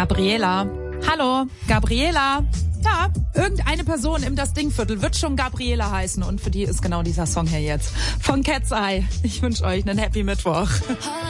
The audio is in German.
Gabriela. Hallo, Gabriela. Ja, irgendeine Person im Das Dingviertel wird schon Gabriela heißen und für die ist genau dieser Song hier jetzt. Von Cat's Eye. Ich wünsche euch einen Happy Mittwoch.